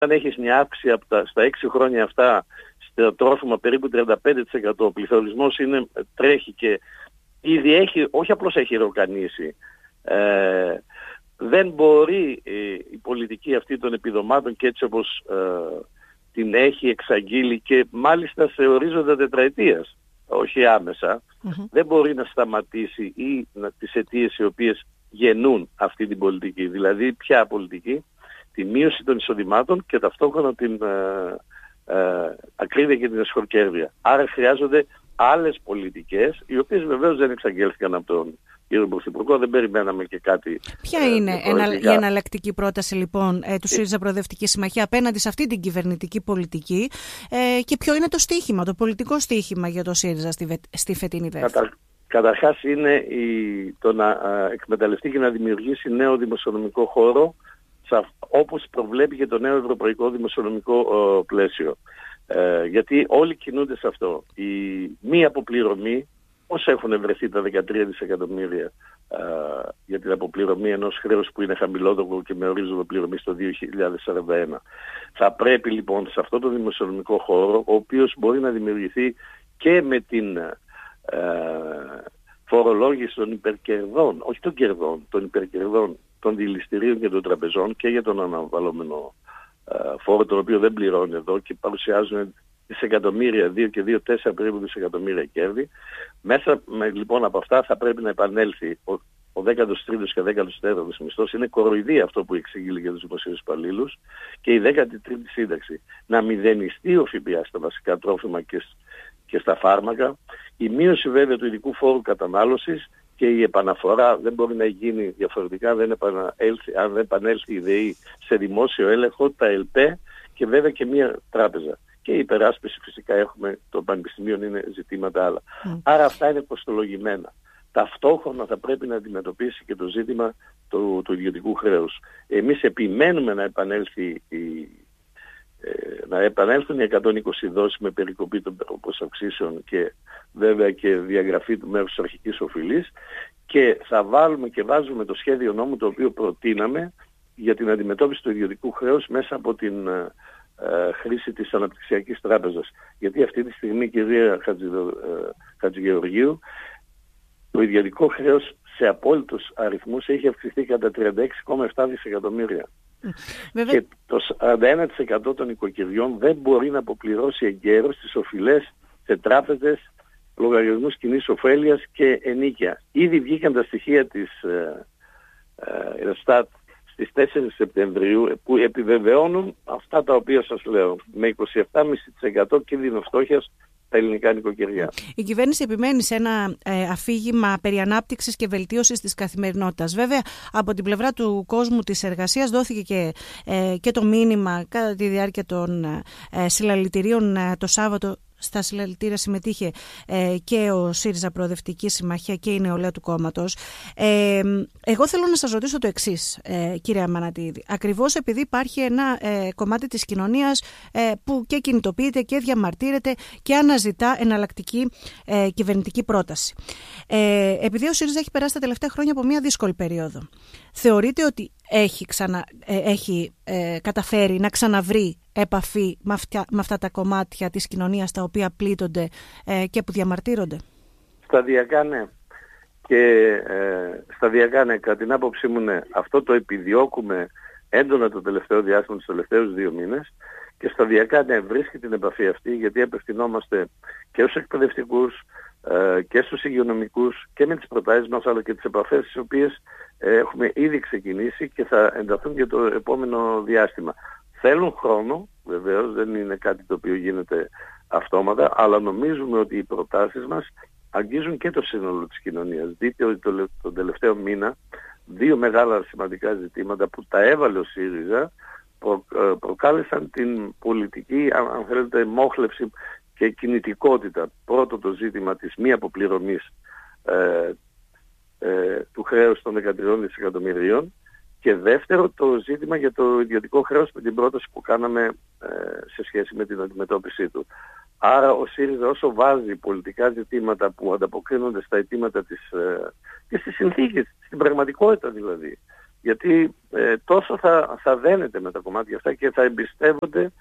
όταν έχεις μια αύξηση στα 6 χρόνια αυτά στο τρόφιμα περίπου 35%, ο πληθωρισμός τρέχει και ήδη όχι απλώς έχει ροκανίσει, δεν μπορεί η πολιτική αυτή των επιδομάτων και έτσι όπως την έχει εξαγγείλει και μάλιστα σε ορίζοντα τετραετίας, όχι άμεσα, δεν μπορεί να σταματήσει ή τις αιτίες οι οποίες γεννούν αυτή την πολιτική. Δηλαδή ποια πολιτική? Τη μείωση των εισοδημάτων και ταυτόχρονα την ακρίβεια και την εσχορκέρδεια. Άρα χρειάζονται άλλες πολιτικές, οι οποίες βεβαίως δεν εξαγγέλθηκαν από τον κύριο Πρωθυπουργό, δεν περιμέναμε και κάτι. Ποια είναι η εναλλακτική πρόταση λοιπόν του ΣΥΡΙΖΑ Προοδευτική Συμμαχία απέναντι σε αυτή την κυβερνητική πολιτική και ποιο είναι το στίχημα, το πολιτικό στίχημα για το ΣΥΡΙΖΑ στη φετινή δεύτερη? Καταρχάς είναι το να εκμεταλλευτεί και να δημιουργήσει νέο δημοσιονομικό χώρο όπως προβλέπει και το νέο ευρωπαϊκό δημοσιονομικό πλαίσιο. Γιατί όλοι κινούνται σε αυτό. Η μη αποπληρωμή, πώς έχουν βρεθεί τα 13 δισεκατομμύρια για την αποπληρωμή ενός χρέους που είναι χαμηλότερο και με ορίζοντα πληρωμή στο 2041. Θα πρέπει λοιπόν σε αυτό το δημοσιονομικό χώρο, ο οποίος μπορεί να δημιουργηθεί και με την φορολόγηση των υπερκερδών, όχι των κερδών, των υπερκερδών των δηληστηρίων και των τραπεζών και για τον αναβαλλόμενο φόρο, τον οποίο δεν πληρώνει εδώ και παρουσιάζουν δισεκατομμύρια, 2 και 2, 4 περίπου δισεκατομμύρια κέρδη. Μέσα λοιπόν από αυτά θα πρέπει να επανέλθει ο 13ος και 14ος μισθός. Είναι κοροϊδία αυτό που εξηγεί για τους δημοσίους υπαλλήλους, και η 13η σύνταξη. Να μηδενιστεί ο ΦΠΑ στα βασικά τρόφιμα και στα φάρμακα. Η μείωση βέβαια του ειδικού φόρου κατανάλωσης και η επαναφορά δεν μπορεί να γίνει διαφορετικά αν δεν επανέλθει η ΔΕΗ σε δημόσιο έλεγχο, τα ΕΛΠΕ και βέβαια και μία τράπεζα. Και η υπεράσπιση φυσικά έχουμε των πανεπιστημίων, είναι ζητήματα άλλα. Άρα αυτά είναι κοστολογημένα. Ταυτόχρονα θα πρέπει να αντιμετωπίσει και το ζήτημα του ιδιωτικού χρέους. Εμείς επιμένουμε να επανέλθουν οι 120 δόσεις με περικοπή των προσαυξήσεων και βέβαια και διαγραφή του μέρους της αρχικής οφειλής, και θα βάζουμε το σχέδιο νόμου το οποίο προτείναμε για την αντιμετώπιση του ιδιωτικού χρέους μέσα από την χρήση της Αναπτυξιακής Τράπεζας. Γιατί αυτή τη στιγμή, κυρία Χατζηγεωργίου, το ιδιωτικό χρέος σε απόλυτους αριθμούς έχει αυξηθεί κατά 36,7 δισεκατομμύρια. Βέβαια. Και το 41% των οικοκυριών δεν μπορεί να αποπληρώσει εγκαίρως τις οφειλές σε τράπεζες, λογαριασμούς κοινής ωφέλειας και ενίκια. Ήδη βγήκαν τα στοιχεία της Eurostat στις 4 Σεπτεμβρίου που επιβεβαιώνουν αυτά τα οποία σας λέω, με 27,5% κίνδυνο φτώχειας τα ελληνικά νοικοκυριά. Η κυβέρνηση επιμένει σε ένα αφήγημα περί ανάπτυξης και βελτίωσης της καθημερινότητας. Βέβαια, από την πλευρά του κόσμου της εργασίας δόθηκε και το μήνυμα κατά τη διάρκεια των συλλαλητηρίων το Σάββατο. Στα συλλαλητήρια συμμετείχε και ο ΣΥΡΙΖΑ Προοδευτική Συμμαχία και η νεολαία του κόμματος. Εγώ θέλω να σας ρωτήσω το εξής, κύριε Αμανατίδη. Ακριβώς επειδή υπάρχει ένα κομμάτι της κοινωνίας που και κινητοποιείται και διαμαρτύρεται και αναζητά εναλλακτική κυβερνητική πρόταση. Επειδή ο ΣΥΡΙΖΑ έχει περάσει τα τελευταία χρόνια από μια δύσκολη περίοδο, θεωρείτε ότι έχει καταφέρει να ξαναβρει επαφή με αυτά τα κομμάτια της κοινωνίας τα οποία πλήττονται και που διαμαρτύρονται? Σταδιακά ναι. Και σταδιακά ναι, κατά την άποψή μου ναι. Αυτό το επιδιώκουμε έντονα το τελευταίο διάστημα, τους τελευταίους 2 μήνες, και σταδιακά ναι, βρίσκει την επαφή αυτή, γιατί απευθυνόμαστε και στους εκπαιδευτικούς και στους υγειονομικούς και με τις προτάσεις μας, αλλά και τις επαφές τις οποίες έχουμε ήδη ξεκινήσει και θα ενταθούν και το επόμενο διάστημα. Θέλουν χρόνο, βεβαίως, δεν είναι κάτι το οποίο γίνεται αυτόματα, αλλά νομίζουμε ότι οι προτάσεις μας αγγίζουν και το σύνολο της κοινωνίας. Δείτε ότι τον τελευταίο μήνα 2 μεγάλα σημαντικά ζητήματα που τα έβαλε ο ΣΥΡΙΖΑ προκάλεσαν την πολιτική, αν θέλετε, μόχλευση και κινητικότητα. Πρώτο, το ζήτημα της μη αποπληρωμής του χρέους των 13 δισεκατομμυρίων, και δεύτερο, το ζήτημα για το ιδιωτικό χρέος με την πρόταση που κάναμε σε σχέση με την αντιμετώπιση του. Άρα ο ΣΥΡΙΖΑ, όσο βάζει πολιτικά ζητήματα που ανταποκρίνονται στα αιτήματα και στις συνθήκες, στην πραγματικότητα δηλαδή γιατί τόσο θα δένεται με τα κομμάτια αυτά και θα εμπιστεύονται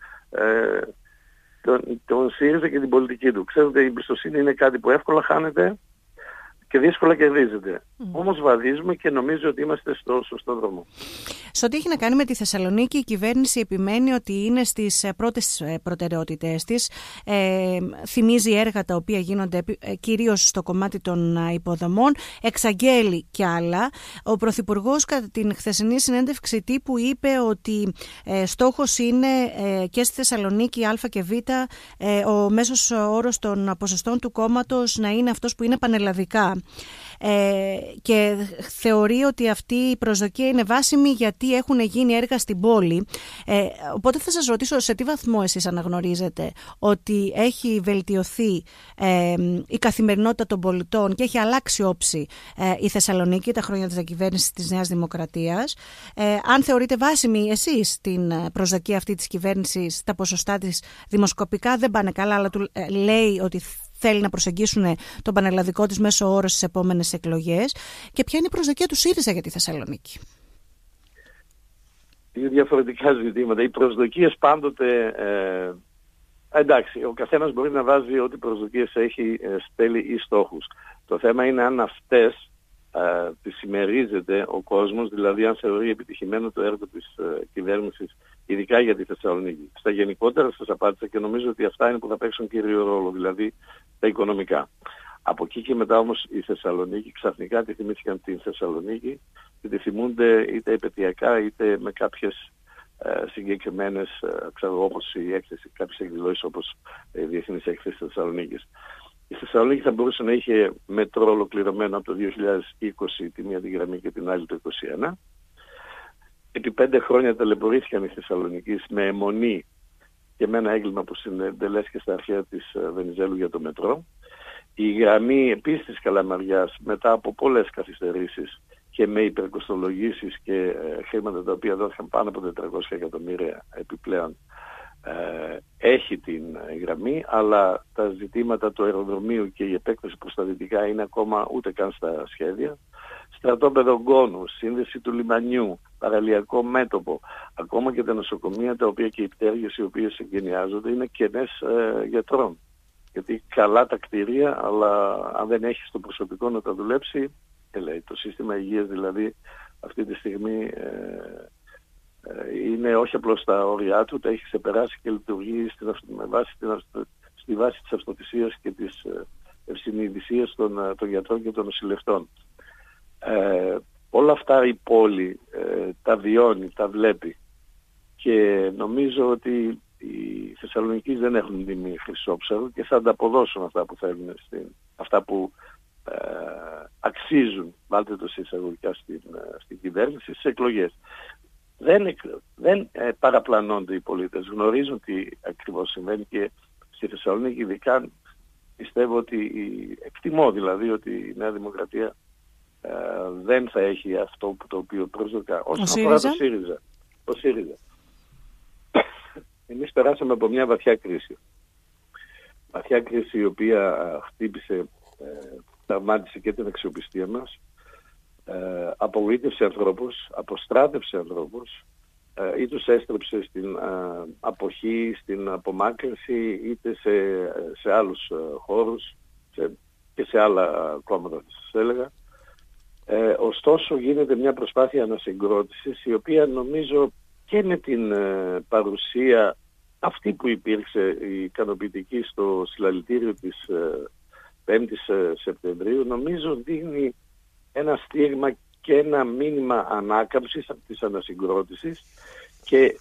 τον ΣΥΡΙΖΑ και την πολιτική του. Ξέρετε, η εμπιστοσύνη είναι κάτι που εύκολα χάνεται και δύσκολα κερδίζεται. Όμως βαδίζουμε και νομίζω ότι είμαστε στο σωστό δρόμο. Σε ό,τι έχει να κάνει με τη Θεσσαλονίκη, η κυβέρνηση επιμένει ότι είναι στις πρώτες προτεραιότητές της. Θυμίζει έργα τα οποία γίνονται κυρίως στο κομμάτι των υποδομών, εξαγγέλει κι άλλα. Ο Πρωθυπουργός κατά την χθεσινή συνέντευξη τύπου είπε ότι στόχος είναι και στη Θεσσαλονίκη Α και Β ο μέσος όρος των ποσοστών του κόμματος να είναι αυτός που είναι πανελλαδικά. Και θεωρεί ότι αυτή η προσδοκία είναι βάσιμη γιατί έχουν γίνει έργα στην πόλη. Οπότε θα σας ρωτήσω σε τι βαθμό εσείς αναγνωρίζετε ότι έχει βελτιωθεί η καθημερινότητα των πολιτών και έχει αλλάξει όψη η Θεσσαλονίκη τα χρόνια της διακυβέρνησης της Νέας Δημοκρατίας. Αν θεωρείτε βάσιμη εσείς την προσδοκία αυτή της κυβέρνησης, τα ποσοστά της δημοσκοπικά δεν πάνε καλά, αλλά του λέει ότι θέλει να προσεγγίσουν τον πανελλαδικό της μέσο όρο στις επόμενες εκλογές, και ποια είναι η προσδοκία του ΣΥΡΙΖΑ για τη Θεσσαλονίκη? Είναι διαφορετικά ζητήματα. Οι προσδοκίες πάντοτε, εντάξει, ο καθένας μπορεί να βάζει ό,τι προσδοκίες έχει, στέλνει ή στόχους. Το θέμα είναι αν αυτές τις συμμερίζεται ο κόσμος, δηλαδή αν θεωρεί επιτυχημένο το έργο της κυβέρνησης, ειδικά για τη Θεσσαλονίκη. Στα γενικότερα σας απάντησα και νομίζω ότι αυτά είναι που θα παίξουν κύριο ρόλο, δηλαδή τα οικονομικά. Από εκεί και μετά όμως η Θεσσαλονίκη, ξαφνικά τη θυμήθηκαν την Θεσσαλονίκη και τη θυμούνται είτε επαιτειακά είτε με κάποιες συγκεκριμένες, ξέρω, όπως η έκθεση, κάποιες εκδηλώσεις όπως η Διεθνής Έκθεση της Θεσσαλονίκης. Η Θεσσαλονίκη θα μπορούσε να είχε μετρό ολοκληρωμένο από το 2020 τη μία τη γραμμή και την άλλη το 2021. Επί 5 χρόνια ταλαιπωρήθηκαν οι Θεσσαλονικείς με αιμονή και με ένα έγκλημα που συντελέστηκε στα αρχαία της Βενιζέλου για το μετρό. Η γραμμή επίσης της Καλαμαριάς, μετά από πολλές καθυστερήσεις και με υπερκοστολογήσεις και χρήματα τα οποία δόθηκαν πάνω από 400 εκατομμύρια επιπλέον, έχει την γραμμή, αλλά τα ζητήματα του αεροδρομίου και η επέκταση προς τα δυτικά είναι ακόμα ούτε καν στα σχέδια. Στρατόπεδο Γκόνου, σύνδεση του λιμανιού, παραλιακό μέτωπο, ακόμα και τα νοσοκομεία τα οποία και οι πτέρυγες οι οποίες εγκαινιάζονται είναι κενές γιατρών. Γιατί καλά τα κτίρια, αλλά αν δεν έχεις το προσωπικό να τα δουλέψει, το σύστημα υγείας δηλαδή αυτή τη στιγμή είναι όχι απλώς στα όρια του, τα έχει ξεπεράσει και λειτουργεί στη βάση της αυτοθυσίας και της ευσυνειδησίας των γιατρών και των νοσηλευτών. Όλα αυτά η πόλη τα βιώνει, τα βλέπει, και νομίζω ότι οι Θεσσαλονικείς δεν έχουν τιμή χρυσόψαρο και θα ανταποδώσουν αυτά που θέλουν, αυτά που αξίζουν, βάλτε το σε εισαγωγικά, στην κυβέρνηση, στις εκλογές. Δεν παραπλανώνται οι πολίτες, γνωρίζουν τι ακριβώς συμβαίνει, και στη Θεσσαλονίκη ειδικά πιστεύω ότι, εκτιμώ δηλαδή ότι η Νέα Δημοκρατία δεν θα έχει αυτό το οποίο προσδοκά. Όσον αφορά το ΣΥΡΙΖΑ. Εμείς περάσαμε από μια βαθιά κρίση. Βαθιά κρίση η οποία χτύπησε, τραυμάτισε και την αξιοπιστία μας, απογοήτευσε ανθρώπους, αποστράτευσε ανθρώπους, ή τους έστρεψε στην αποχή, στην απομάκρυνση, είτε σε άλλους χώρους και σε άλλα κόμματα θα σας έλεγα. Ωστόσο γίνεται μια προσπάθεια ανασυγκρότησης, η οποία νομίζω και με την παρουσία αυτή που υπήρξε η ικανοποιητική στο συλλαλητήριο της 5ης Σεπτεμβρίου, νομίζω δίνει ένα στίγμα και ένα μήνυμα ανάκαμψης της ανασυγκρότησης και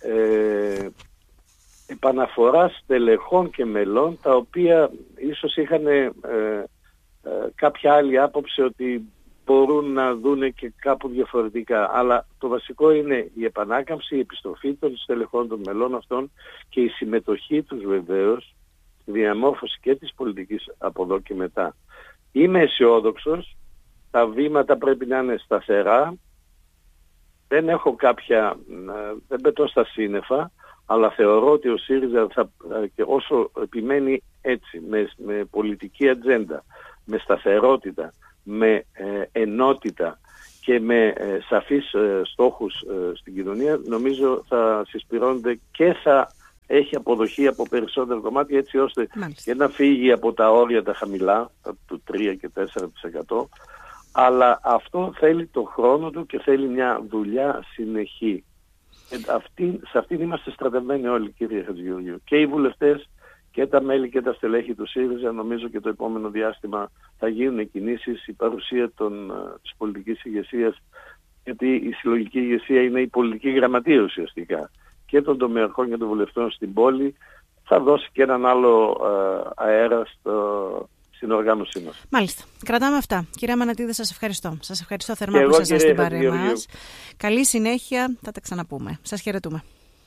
επαναφορά στελεχών και μελών, τα οποία ίσως είχαν κάποια άλλη άποψη ότι μπορούν να δούνε και κάπου διαφορετικά. Αλλά το βασικό είναι η επανάκαμψη, η επιστροφή των στελεχών των μελών αυτών και η συμμετοχή τους βεβαίως στη διαμόρφωση και της πολιτικής από εδώ και μετά. Είμαι αισιόδοξος, τα βήματα πρέπει να είναι σταθερά, δεν έχω δεν πετώ στα σύννεφα, αλλά θεωρώ ότι ο ΣΥΡΙΖΑ και όσο επιμένει έτσι, με πολιτική ατζέντα, με σταθερότητα, με ενότητα και με σαφείς στόχους στην κοινωνία, νομίζω θα συσπηρώνεται και θα έχει αποδοχή από περισσότερο κομμάτι, έτσι ώστε και να φύγει από τα όρια τα χαμηλά, του 3 και 4%, αλλά αυτό θέλει το χρόνο του και θέλει μια δουλειά συνεχή. Σε αυτήν είμαστε στρατευμένοι όλοι, κύριε Χατζηγεωργίου. Και οι βουλευτές και τα μέλη και τα στελέχη του ΣΥΡΙΖΑ. Νομίζω και το επόμενο διάστημα θα γίνουν κινήσεις, η παρουσία της πολιτικής ηγεσίας, γιατί η συλλογική ηγεσία είναι η πολιτική γραμματεία ουσιαστικά, και των τομεαρχών και των βουλευτών στην πόλη, θα δώσει και έναν άλλο αέρα στην οργάνωσή μας. Μάλιστα. Κρατάμε αυτά. Κυρία Μανατίδη, σας ευχαριστώ. Σας ευχαριστώ θερμά που ήσασταν στην παρέα μας. Καλή συνέχεια. Θα τα ξαναπούμε. Σας χαιρετούμε.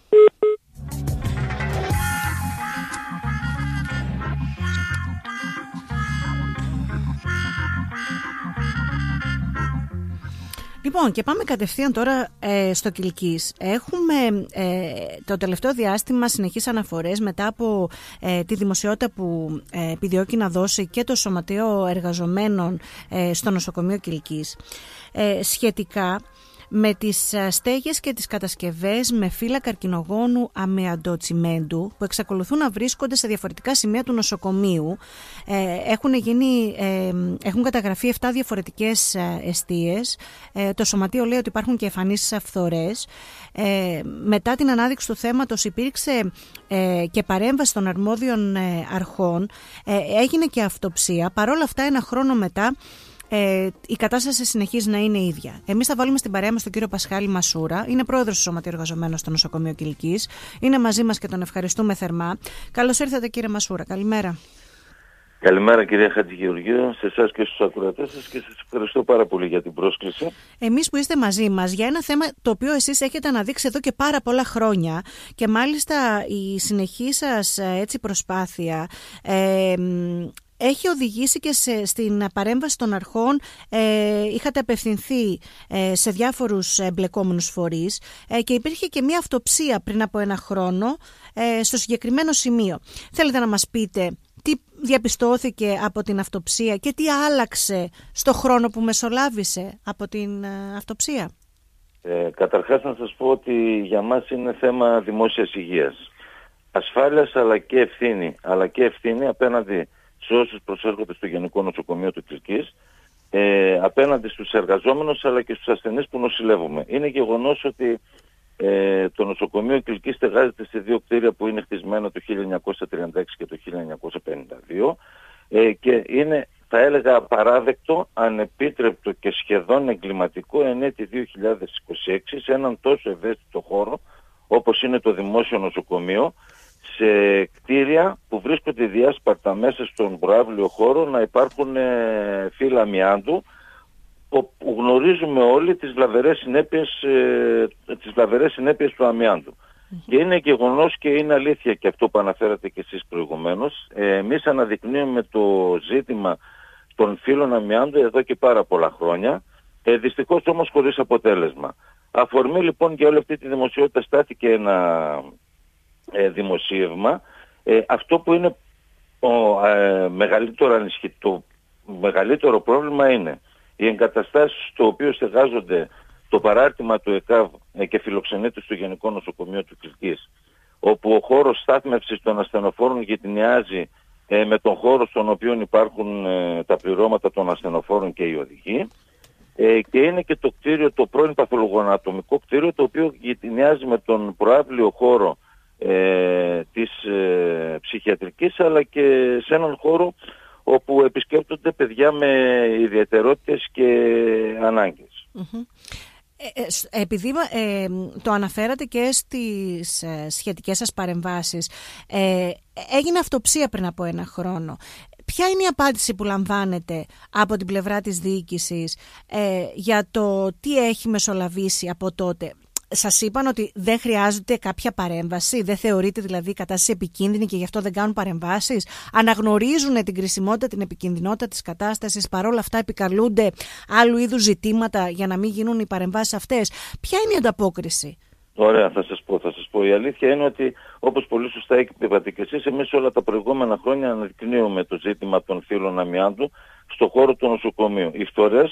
Λοιπόν, και πάμε κατευθείαν τώρα στο Κιλκής. Έχουμε το τελευταίο διάστημα συνεχείς αναφορές μετά από τη δημοσιότητα που επιδιώκει να δώσει και το Σωματείο Εργαζομένων στο νοσοκομείο Κιλκής σχετικά με τις στέγες και τις κατασκευές με φύλλα καρκινογόνου αμοιαντοτσιμέντου που εξακολουθούν να βρίσκονται σε διαφορετικά σημεία του νοσοκομείου. Έχουν καταγραφεί 7 διαφορετικές εστίες. Το Σωματείο λέει ότι υπάρχουν και εμφανίσεις αυθορές. Μετά την ανάδειξη του θέματος υπήρξε και παρέμβαση των αρμόδιων αρχών. Έγινε και αυτοψία. Παρόλα αυτά, ένα χρόνο μετά, η κατάσταση συνεχίζει να είναι ίδια. Εμείς θα βάλουμε στην παρέα μας τον κύριο Πασχάλη Μασούρα. Είναι πρόεδρος του Σωματείου Εργαζομένων στο νοσοκομείο Κιλκής. Είναι μαζί μας και τον ευχαριστούμε θερμά. Καλώς ήρθατε, κύριε Μασούρα. Καλημέρα. Καλημέρα, κυρία Χατζηγεωργίου, σε εσάς και στους ακροατές σας, και σας ευχαριστώ πάρα πολύ για την πρόσκληση. Εμείς που είστε μαζί μας για ένα θέμα το οποίο εσείς έχετε αναδείξει εδώ και πάρα πολλά χρόνια, και μάλιστα η συνεχή σας προσπάθεια έχει οδηγήσει και στην παρέμβαση των αρχών. Είχατε απευθυνθεί σε διάφορους εμπλεκόμενους φορείς και υπήρχε και μια αυτοψία πριν από ένα χρόνο στο συγκεκριμένο σημείο. Θέλετε να μας πείτε τι διαπιστώθηκε από την αυτοψία και τι άλλαξε στο χρόνο που μεσολάβησε από την αυτοψία? Καταρχάς να σας πω ότι για μας είναι θέμα δημόσιας υγείας, ασφάλειας αλλά και ευθύνη απέναντι σε όσους προσέρχονται στο Γενικό Νοσοκομείο του Κιλκής, απέναντι στους εργαζόμενους αλλά και στους ασθενείς που νοσηλεύουμε. Είναι γεγονός ότι το νοσοκομείο Κιλκής στεγάζεται σε 2 κτίρια που είναι χτισμένα το 1936 και το 1952 και είναι, θα έλεγα, απαράδεκτο, ανεπίτρεπτο και σχεδόν εγκληματικό εν έτη 2026 σε έναν τόσο ευαίσθητο χώρο όπως είναι το δημόσιο νοσοκομείο, σε κτίρια που βρίσκονται διάσπαρτα μέσα στον προαύλιο χώρο, να υπάρχουν φύλλα αμοιάντου, που γνωρίζουμε όλοι τις βλαβερές συνέπειες του αμοιάντου. Και είναι γεγονός και είναι αλήθεια και αυτό που αναφέρατε και εσείς προηγουμένως. Εμείς αναδεικνύουμε το ζήτημα των φύλλων αμοιάντου εδώ και πάρα πολλά χρόνια, δυστυχώς όμως χωρίς αποτέλεσμα. Αφορμή λοιπόν για όλη αυτή τη δημοσιότητα στάθηκε ένα δημοσίευμα. Αυτό που είναι το μεγαλύτερο πρόβλημα είναι οι εγκαταστάσεις στο οποίο στεγάζονται το παράρτημα του ΕΚΑΒ και φιλοξενείται στο Γενικό Νοσοκομείο του Κιλκής, όπου ο χώρος στάθμευσης των ασθενοφόρων γειτονιάζει με τον χώρο στον οποίο υπάρχουν τα πληρώματα των ασθενοφόρων και οι οδηγοί, και είναι και το κτίριο, το πρώην παθολογοανατομικό κτίριο, το οποίο γειτονιάζει με τον προαύλιο χώρο της ψυχιατρικής, αλλά και σε έναν χώρο όπου επισκέπτονται παιδιά με ιδιαιτερότητες και ανάγκες. Επειδή το αναφέρατε και στις σχετικές σας παρεμβάσεις, έγινε αυτοψία πριν από ένα χρόνο. Ποια είναι η απάντηση που λαμβάνετε από την πλευρά της διοίκησης για το τι έχει μεσολαβήσει από τότε? Σας είπαν ότι δεν χρειάζεται κάποια παρέμβαση, δεν θεωρείται δηλαδή η κατάσταση επικίνδυνη και γι' αυτό δεν κάνουν παρεμβάσεις? Αναγνωρίζουν την κρισιμότητα, την επικινδυνότητα της κατάστασης, παρόλα αυτά επικαλούνται άλλου είδους ζητήματα για να μην γίνουν οι παρεμβάσεις αυτές? Ποια είναι η ανταπόκριση? Ωραία, θα σας πω. Η αλήθεια είναι ότι, όπως πολύ σωστά είπατε και εσείς, εμείς όλα τα προηγούμενα χρόνια αναδεικνύουμε το ζήτημα των φύλλων αμοιάντου στον χώρο του νοσοκομείου. Οι φθορές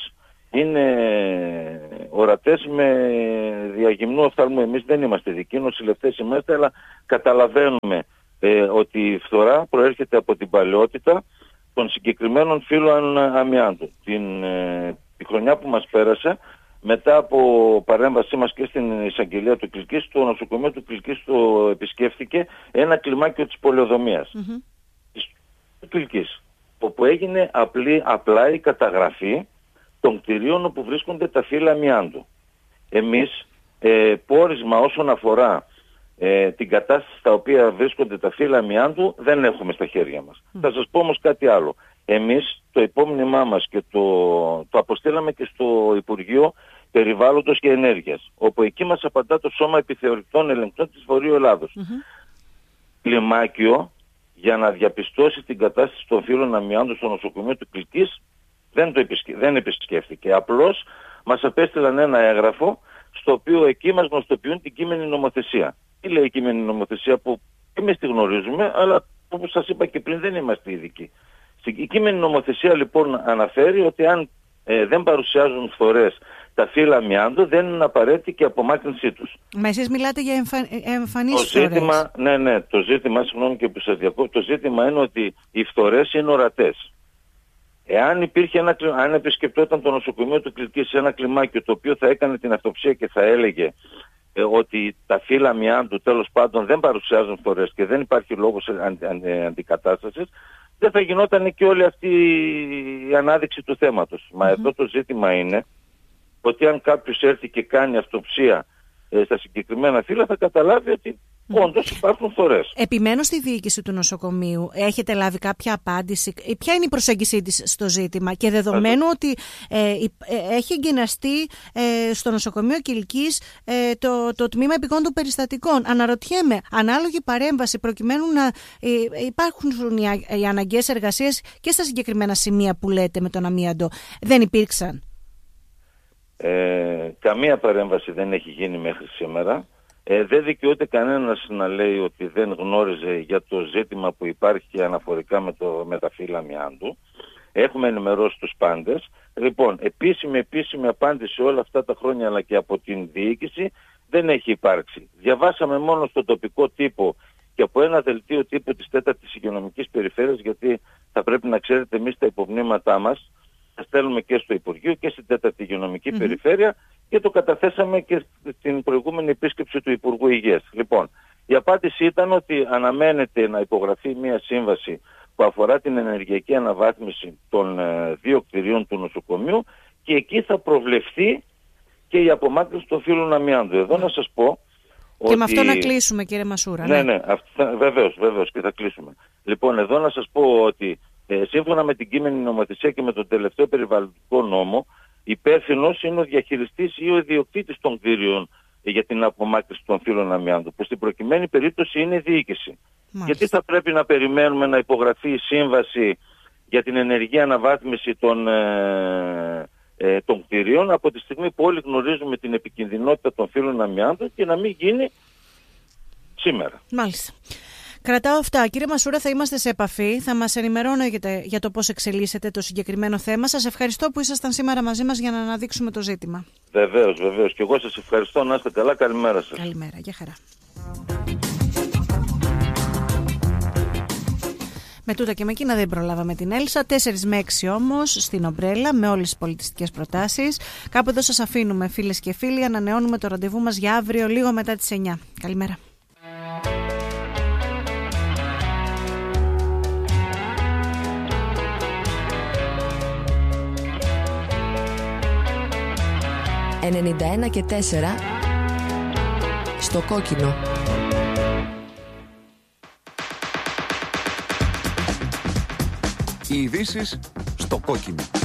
είναι ορατές με διαγυμνού οφθαλμού. Εμείς δεν είμαστε δικοί, νοσηλευτές είμαστε, αλλά καταλαβαίνουμε ότι η φθορά προέρχεται από την παλαιότητα των συγκεκριμένων φύλων αμοιάντου. Τη χρονιά που μας πέρασε, μετά από παρέμβασή μας και στην εισαγγελία του Κιλκής, το νοσοκομείο του Κιλκής το επισκέφθηκε ένα κλιμάκιο της πολεοδομίας του Κιλκής, όπου έγινε απλά η καταγραφή των κτηρίων όπου βρίσκονται τα φύλλα αμοιάντου. Εμείς πόρισμα όσον αφορά την κατάσταση στα οποία βρίσκονται τα φύλλα αμοιάντου δεν έχουμε στα χέρια μας. Θα σας πω όμως κάτι άλλο. Εμείς το υπόμνημά μας και το αποστήλαμε και στο Υπουργείο Περιβάλλοντος και Ενέργειας, όπου εκεί μας απαντά το Σώμα Επιθεωρητών Ελεγκτών της Βορείου Ελλάδος. Κλιμάκιο για να διαπιστώσει την κατάσταση των φύλλων αμοιάντου στο νοσοκομείο του Κιλκής δεν επισκέφθηκε. Απλώς μας απέστειλαν ένα έγγραφο στο οποίο εκεί μας γνωστοποιούν την κείμενη νομοθεσία. Τι λέει η κείμενη νομοθεσία που εμείς τη γνωρίζουμε, αλλά όπως σας είπα και πριν δεν είμαστε ειδικοί. Η κείμενη νομοθεσία λοιπόν αναφέρει ότι αν δεν παρουσιάζουν φθορές τα φύλλα αμοιάντου, δεν είναι απαραίτητη και η απομάκρυνσή τους. Μα εσείς μιλάτε για εμφανείς φθορές. Ναι, το ζήτημα, συγγνώμη και που σας διακόπτω, το ζήτημα είναι ότι οι φθορές είναι ορατές. Αν επισκεπτόταν το νοσοκομείο του Κιλκής σε ένα κλιμάκιο το οποίο θα έκανε την αυτοψία και θα έλεγε ότι τα φύλλα αμοιάντου τέλος πάντων δεν παρουσιάζουν φθορές και δεν υπάρχει λόγος αντικατάστασης, δεν θα γινόταν και όλη αυτή η ανάδειξη του θέματος. Μα εδώ το ζήτημα είναι ότι αν κάποιος έρθει και κάνει αυτοψία στα συγκεκριμένα φύλλα θα καταλάβει ότι όντως υπάρχουν φθορές. Επιμένω στη διοίκηση του νοσοκομείου. Έχετε λάβει κάποια απάντηση? Ποια είναι η προσέγγιση της στο ζήτημα? Και δεδομένου ότι έχει εγκαινιαστεί στο νοσοκομείο Κιλκής το τμήμα επιγόντων περιστατικών. Αναρωτιέμαι, ανάλογη παρέμβαση προκειμένου να υπάρχουν οι αναγκαίες εργασίες και στα συγκεκριμένα σημεία που λέτε με τον αμίαντο, δεν υπήρξαν? Καμία παρέμβαση δεν έχει γίνει μέχρι σήμερα. Δεν δικαιούται κανένας να λέει ότι δεν γνώριζε για το ζήτημα που υπάρχει αναφορικά με τα φύλλα αμοιάντου. Έχουμε ενημερώσει τους πάντες. Λοιπόν, επίσημη απάντηση όλα αυτά τα χρόνια αλλά και από την διοίκηση δεν έχει υπάρξει. Διαβάσαμε μόνο στο τοπικό τύπο και από ένα δελτίο τύπου της 4ης Υγειονομικής Περιφέρειας, γιατί θα πρέπει να ξέρετε εμείς τα υπομνήματά μας τα στέλνουμε και στο Υπουργείο και στην 4η Υγειονομική Περιφέρεια και το καταθέσαμε και στην προηγούμενη επίσκεψη του Υπουργού Υγείας. Λοιπόν, η απάντηση ήταν ότι αναμένεται να υπογραφεί μια σύμβαση που αφορά την ενεργειακή αναβάθμιση των 2 κτηρίων του νοσοκομείου και εκεί θα προβλεφθεί και η απομάκρυνση των φύλλων αμοιάντου. Εδώ να σας πω και με αυτό να κλείσουμε, κύριε Μασούρα. Ναι, βεβαίως και θα κλείσουμε. Λοιπόν, εδώ να σας πω ότι σύμφωνα με την κείμενη νομοθεσία και με τον τελευταίο περιβαλλοντικό νόμο, υπεύθυνος είναι ο διαχειριστής ή ο ιδιοκτήτης των κτίριων για την απομάκρυνση των φύλλων αμοιάντου, που στην προκειμένη περίπτωση είναι η διοίκηση. Μάλιστα. Γιατί θα πρέπει να περιμένουμε να υπογραφεί η σύμβαση για την ενεργή αναβάθμιση των κτιρίων από τη στιγμή που όλοι γνωρίζουμε την επικινδυνότητα των φύλλων αμοιάντου και να μην γίνει σήμερα? Μάλιστα. Κρατάω αυτά. Κύριε Μασούρα, θα είμαστε σε επαφή. Θα μας ενημερώνετε για το πώς εξελίσσεται το συγκεκριμένο θέμα. Σας ευχαριστώ που ήσασταν σήμερα μαζί μας για να αναδείξουμε το ζήτημα. Βεβαίως. Και εγώ σας ευχαριστώ. Να είστε καλά. Καλημέρα σας. Καλημέρα. Γεια χαρά. Με τούτα και με εκείνα δεν προλάβαμε την Έλσα. 4 με 6 όμως στην Ομπρέλα με όλες τις πολιτιστικές προτάσεις. Κάπου εδώ σας αφήνουμε, φίλες και φίλοι. Ανανεώνουμε το ραντεβού μας για αύριο λίγο μετά τις 9. Καλημέρα. «91 και 4» στο κόκκινο. Οι ειδήσεις στο κόκκινο.